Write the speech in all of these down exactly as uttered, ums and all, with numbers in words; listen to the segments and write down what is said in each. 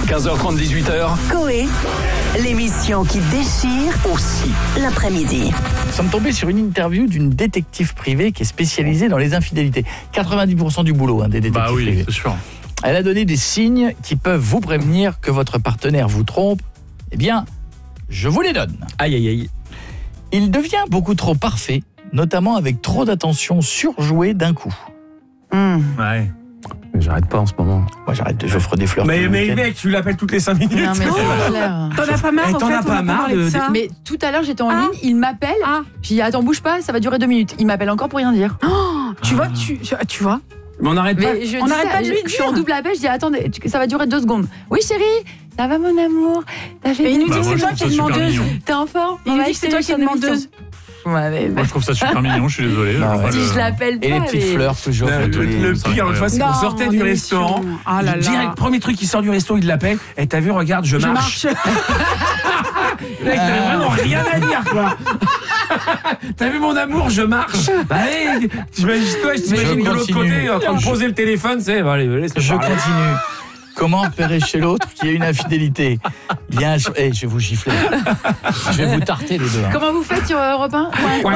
quinze heures trente, dix-huit heures. Coé, l'émission qui déchire aussi l'après-midi. Nous sommes tombés sur une interview d'une détective privée qui est spécialisée dans les infidélités. quatre-vingt-dix pour cent du boulot hein, des détectives bah oui, privés. C'est sûr. Elle a donné des signes qui peuvent vous prévenir que votre partenaire vous trompe. Eh bien, je vous les donne. Aïe aïe aïe. Il devient beaucoup trop parfait, notamment avec trop d'attention surjouée d'un coup. Mmh. Ouais. J'arrête pas en ce moment. Moi, j'arrête, j'offre des fleurs. Mais, tous les mais week-ends. mec, tu l'appelles toutes les cinq minutes. Non, mais c'est clair. T'en as pas marre, Eh, en t'en fait, as on pas va marre parler de- ça. Mais tout à l'heure, j'étais en Ah. ligne, il m'appelle. Ah. J'ai dit, attends, bouge pas, ça va durer deux minutes. Il m'appelle encore pour rien dire. Oh, tu vois, tu, tu vois. Mais on n'arrête pas. Mais je On dis n'arrête ça, pas de je, lui je suis en dire. double appel, je dis, attendez, tu- ça va durer deux secondes. Oui, chérie, ça va, mon amour? T'as fait Mais il des- nous Bah, dit moi, que je c'est toi trouve qui es ça super demandeuse. mignon. T'es en forme? Il nous dit que c'est toi qui es demandeuse. Ouais, mais- Moi, je trouve ça super mignon, je suis désolé. Bah, ouais. Si je l'appelle pas. Et les petites mais- fleurs que j'offre Le, tous le, les... le pire, une fois, c'est qu'on Non, sortait du en restaurant. émission. Ah là là. Direct, premier truc, il sort du resto, il l'appelle. Et t'as vu, regarde, je, Je marche. marche. Mec, t'avais vraiment rien à dire, quoi. T'as vu mon amour, je marche. Bah, allez, t'imagines toi, je t'imagine de l'autre continue. côté, en train de poser le téléphone, c'est. Bon, allez, laisse-le Je parler. continue. Comment repérer chez l'autre qu'il y a une infidélité? Il y a un... Eh, je vais vous gifler. Je vais vous tarter les deux. hein. Comment vous faites sur Europe un?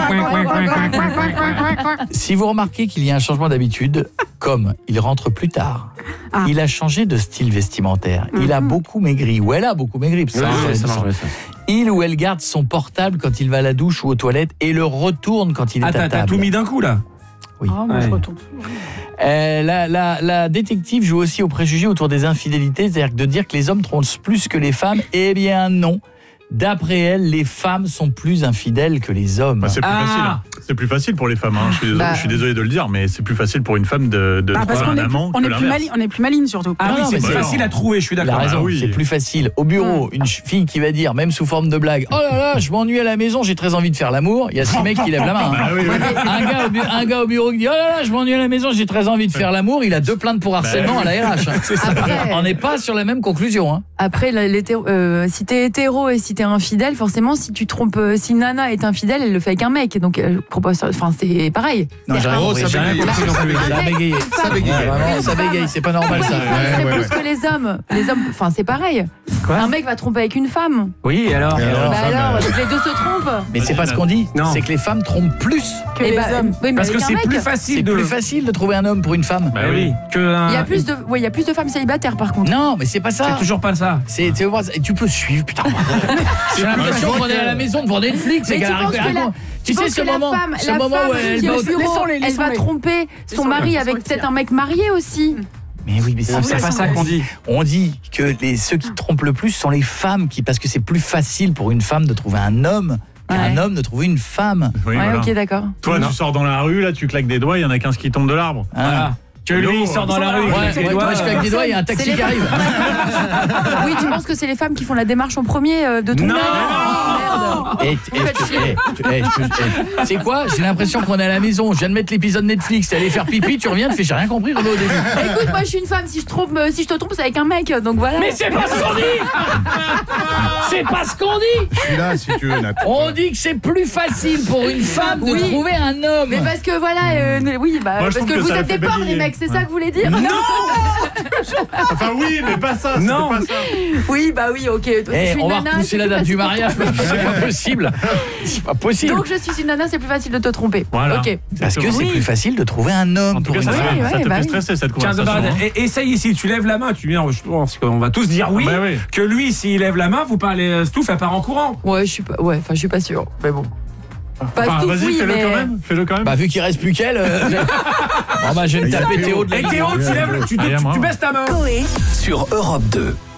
Si vous remarquez qu'il y a un changement d'habitude, comme il rentre plus tard, Ah. il a changé de style vestimentaire, il a beaucoup maigri, ou elle a beaucoup maigri, parce que Ouais, ça, ouais, ça- ça marche, ça. il ou elle garde son portable quand il va à la douche ou aux toilettes et le retourne quand il est Ah, à t'as t'as table. tout mis d'un coup, là. Oui. Oh, moi, je Ouais. retourne. Euh, la, la, la détective joue aussi aux préjugés autour des infidélités, c'est-à-dire que de dire que les hommes trompent plus que les femmes, eh bien non. D'après elle, les femmes sont plus infidèles que les hommes. Bah, c'est plus Ah. facile. hein. C'est plus facile pour les femmes. hein. Je, suis désolé, Bah. je suis désolé de le dire, mais c'est plus facile pour une femme de, de Ah, parce trouver qu'on un est, plus- amant on que est plus l'inverse. maligne, on est plus maligne surtout. Ah Non, oui, non, c'est mais plus c'est- facile à trouver, je suis Il a d'accord. raison, Ah oui. c'est plus facile. Au bureau, une ch- fille qui va dire, même sous forme de blague, oh là là, je m'ennuie à la maison, j'ai très envie de faire l'amour. Il y a six mecs qui lèvent la main. hein. Bah oui, oui. Un, gars au bu- un gars au bureau qui dit, oh là là, je m'ennuie à la maison, j'ai très envie de faire l'amour. Il a deux plaintes pour harcèlement Bah à la R H. hein. Après- On n'est pas sur la même conclusion. Hein. Après, la- l'hétéro- euh, si t'es hétéro et si t'es infidèle, forcément, si tu trompes, euh, si Nana est infidèle, elle le fait avec un mec. Donc, elle propose, enfin, c'est pareil. Non, C'est j'ai un- rien Oh, compris, ça j'ai rien bégaye. compris non plus. Un Ça a mec, bégayé. une femme. Ça bégaye. Ouais, vraiment, Une ça femme. bégaye, c'est pas normal Pourquoi ça. les femmes Ouais, seraient ouais, plus ouais. que les hommes? Les hommes, enfin, c'est pareil. Quoi Un mec va tromper avec une femme. Oui, et alors Et alors Bah femme, alors, euh, donc les deux se trompent. Mais c'est pas ce qu'on dit. Non. C'est que les femmes trompent plus. Que Eh les bah, hommes. oui, mais Parce que avec un c'est mec. plus C'est facile de. plus facile de trouver un homme pour une femme. Bah Bah oui. Que un- Il y a plus de, ouais, il y a plus de femmes célibataires par contre. Non, mais c'est pas ça. C'est toujours pas ça. C'est, tu vois, tu peux suivre, putain. J'ai l'impression qu'on est à la maison devant Netflix. Mais et tu qu'elle penses raconte- que la, Tu tu sais penses ce que la moment, femme, ce la moment femme où elle qui va est au au bureau, laissons-les, elle va laissons-les. tromper son Laissons-les, mari laissons-les avec le peut-être dire. un mec marié aussi. Mais oui, mais c'est, Ah, C'est ouais, pas ça, ça qu'on dit. on dit que les, ceux qui trompent le plus sont les femmes, qui, parce que c'est plus facile pour une femme de trouver un homme qu'un Ouais. homme de trouver une femme. Oui, Ouais, voilà. ok, d'accord. Toi, Non. tu sors dans la rue, là, tu claques des doigts, il y en a quinze qui tombent de l'arbre. Hein. Voilà. Que lui, il sort dans la rue. Ouais, avec les ouais, doigts, moi je claque des doigts, il y a un taxi C'est les qui arrive. Oui, tu penses que c'est les femmes qui font la démarche en premier euh, de tromper? Non. Merde. Et, et, je- et, je- et, je- et- c'est quoi? J'ai l'impression qu'on est à la maison. Je viens de mettre l'épisode Netflix. T'es allé faire pipi, tu reviens, tu fais j'ai rien compris Renaud, au début. Écoute, moi je suis une femme, si je trompe, euh, si je te trompe, c'est avec un mec, donc voilà. Mais c'est pas ce qu'on dit. C'est pas ce qu'on dit. Je suis là si tu veux, Nat. On dit que c'est plus facile pour une femme de Oui. trouver un homme. Mais parce que voilà, euh, oui, bah, Moi, je parce trouve que, que vous ça êtes fait des porcs, bégayer. les mecs, c'est ça Ouais. que vous voulez dire? Non. Enfin, oui, mais pas ça. c'était Non. pas ça. Oui, bah oui, ok. Donc, je Eh, suis on va une nana, repousser c'est la plus date du facile de mariage parce que c'est pas possible. C'est pas possible. Donc je suis une nana, c'est plus facile de te tromper. Voilà. Ok. Parce que c'est Oui. plus facile de trouver un homme En tout pour cas, une ça, femme. Oui, ça ouais, te bah fait oui. stresser cette Tiens, conversation. bah, hein. et- essaye ici, tu lèves la main, tu viens, je pense qu'on va tous dire oui. Bah oui. Que lui, s'il lève la main, vous parlez euh, Stouff, elle part en courant. Ouais, je suis pas, ouais, enfin, je suis pas sûre. Mais bon. Pas Enfin, tout, vas-y, oui, fais-le mais- quand même. Fais-le quand même. Bah vu qu'il reste plus qu'elle, euh, bon bah je vais me taper Théo de la Et Théo, tu lèves, le- tu, Allez, à tu, moi. tu baisses ta main. Coé Sur Europe deux.